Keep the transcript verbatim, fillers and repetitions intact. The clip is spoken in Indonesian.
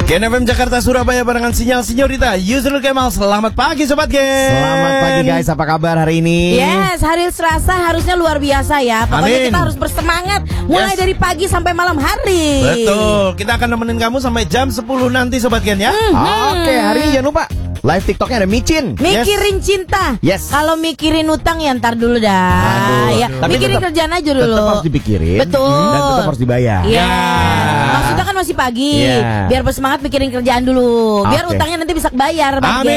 Gen F M Jakarta Surabaya barengan Sinyal Sinyorita Yusril Kemal. Selamat pagi Sobat Gen. Selamat pagi guys, apa kabar hari ini? Yes, hari Selasa harusnya luar biasa ya. Pokoknya Amin. kita harus bersemangat mulai Yes. dari pagi sampai malam hari. Betul, kita akan nemenin kamu sampai jam sepuluh nanti Sobat Gen ya. Mhm. Oke, hari ini jangan lupa live TikToknya ada Micin. Mikirin cinta. Yes. Kalau mikirin utang ya ntar dulu dah. Aduh. Ya, Tapi mikirin tetap- kerjaan aja dulu. Tetap harus dipikirin. Betul. Dan tetap harus dibayar. Iya. Maksudnya kan masih pagi. Iya. Biar bersemangat mikirin kerjaan dulu. Biar Oke. utangnya nanti bisa bayar. Bang Amin.